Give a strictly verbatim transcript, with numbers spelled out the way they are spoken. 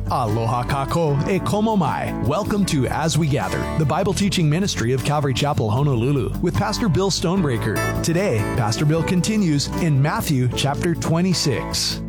Aloha kako e komo mai. Welcome to As We Gather, the Bible teaching ministry of Calvary Chapel, Honolulu, with Pastor Bill Stonebreaker. Today, Pastor Bill continues in Matthew chapter twenty-six.